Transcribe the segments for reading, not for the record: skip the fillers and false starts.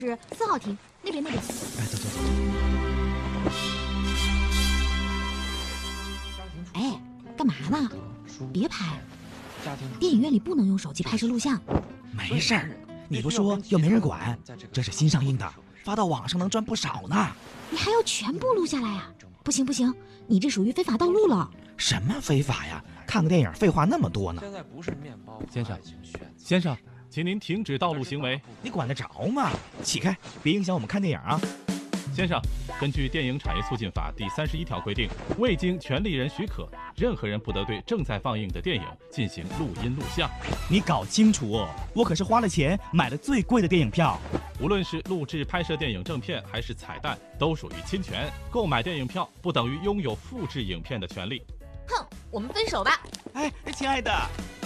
是4号厅那边。 哎，走。 哎，干嘛呢？别拍，电影院里不能用手机拍摄录像。 没事儿，你不说又没人管。这是新上映的，发到网上能赚不少呢。 你还要全部录下来啊？不行，你这属于非法盗录了。 什么非法呀？看个电影废话那么多呢。 现在不是面包， 先生，请您停止盗录行为。 你管得着吗？起开，别影响我们看电影啊！ 先生，根据电影产业促进法第31条规定，未经权利人许可，任何人不得对正在放映的电影进行录音录像。 你搞清楚哦，我可是花了钱买了最贵的电影票。 无论是录制拍摄电影正片还是彩蛋，都属于侵权。购买电影票不等于拥有复制影片的权利。 哼，我们分手吧。 哎，亲爱的，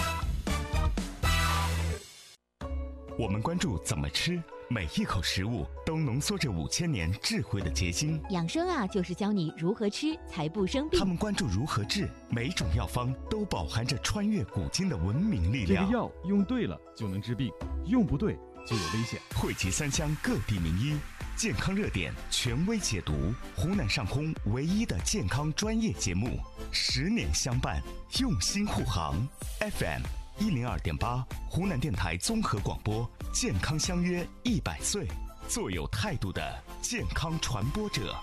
我们关注怎么吃，每一口食物都浓缩着5000年智慧的结晶。 养生啊，就是教你如何吃才不生病。 他们关注如何治，每种药方都饱含着穿越古今的文明力量。 这个药用对了就能治病，用不对就有危险。 汇集3湘各地名医，健康热点权威解读，湖南上空唯一的健康专业节目，10年相伴，用心护航。FM102.8，湖南电台综合广播，健康相约100岁，做有态度的健康传播者。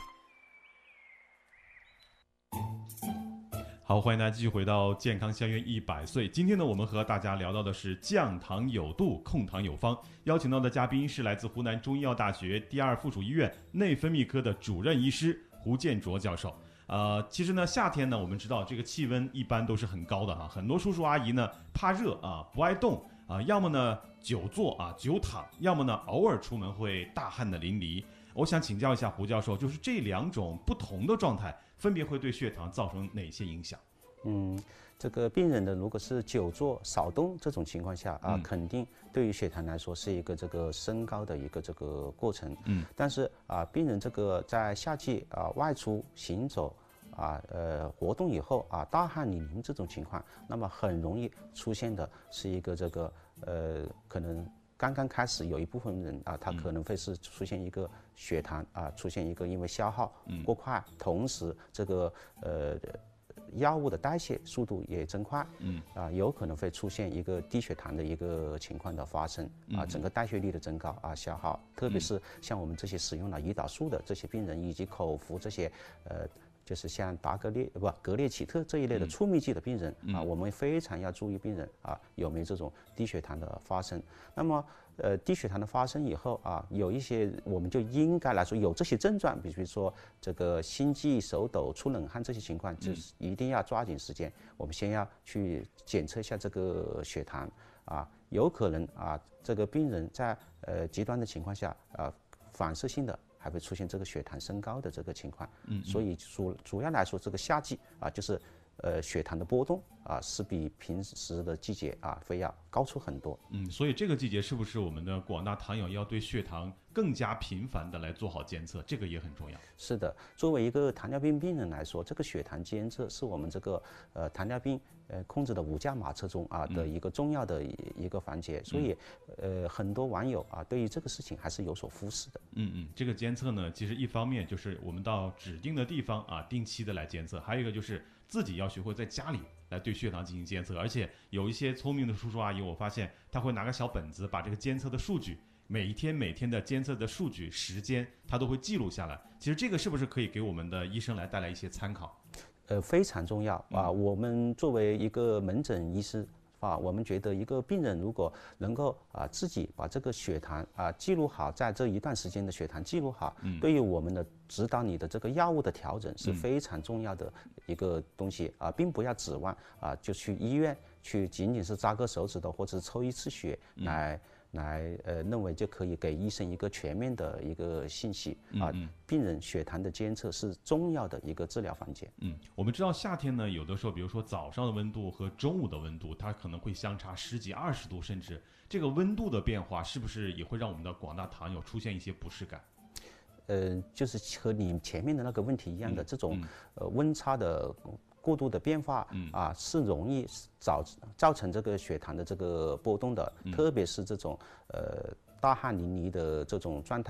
好，欢迎大家继续回到健康相约100岁。今天呢，我们和大家聊到的是降糖有度，控糖有方。邀请到的嘉宾是来自湖南中医药大学第2附属医院内分泌科的主任医师胡建卓教授。其实呢，夏天呢，我们知道这个气温一般都是很高的哈，很多叔叔阿姨呢怕热啊，不爱动啊，要么呢久坐啊久躺，要么呢偶尔出门会大汗的淋漓。我想请教一下胡教授，就是这2种不同的状态，分别会对血糖造成哪些影响？ 这个病人的如果是久坐少动这种情况下啊，肯定对于血糖来说是一个这个升高的一个这个过程。但是啊，病人这个在夏季啊外出行走活动以后啊，大汗淋漓这种情况，那么很容易出现的是一个这个可能刚刚开始有一部分人啊，他可能会是出现一个血糖啊，出现一个因为消耗过快，同时这个药物的代谢速度也增快，有可能会出现一个低血糖的一个情况的发生啊，整个代谢率的增高啊，消耗，特别是像我们这些使用了胰岛素的这些病人，以及口服这些就是像格列齐特这一类的促泌剂的病人啊，我们非常要注意病人啊有没有这种低血糖的发生。那么低血糖的发生以后啊，有一些我们就应该来说有这些症状，比如说这个心悸、手抖、出冷汗这些情况，就是一定要抓紧时间，我们先要去检测一下这个血糖啊，有可能啊这个病人在极端的情况下反射性的还会出现这个血糖升高的这个情况，所以主要来说，这个夏季啊，就是血糖的波动啊，是比平时的季节啊会要高出很多。 所以这个季节是不是我们的广大糖友要对血糖更加频繁的来做好监测，这个也很重要。 是的，作为一个糖尿病病人来说，这个血糖监测是我们这个糖尿病控制的5驾马车中啊的一个重要的一个环节，所以很多网友啊对于这个事情还是有所忽视的。 这个监测呢，其实一方面就是我们到指定的地方啊定期的来监测，还有一个就是自己要学会在家里来对血糖进行监测，而且有一些聪明的叔叔阿姨，我发现他会拿个小本子，把这个监测的数据每一天的监测的数据时间，他都会记录下来。其实这个是不是可以给我们的医生来带来一些参考？ 非常重要啊！我们作为一个门诊医师啊，我们觉得一个病人如果能够自己把这个血糖记录好，在这一段时间的血糖记录好，对于我们的指导你的这个药物的调整是非常重要的一个东西啊，并不要指望就去医院去仅仅是扎个手指头或者是抽一次血来认为就可以给医生一个全面的一个信息啊。病人血糖的监测是重要的一个治疗环节。 我们知道夏天呢，有的时候比如说早上的温度和中午的温度，它可能会相差10几20度，甚至这个温度的变化是不是也会让我们的广大糖友出现一些不适感？ 就是和你前面的那个问题一样的，这种温差的过度的变化是容易造成这个血糖的这个波动的，特别是这种大汗淋漓的这种状态。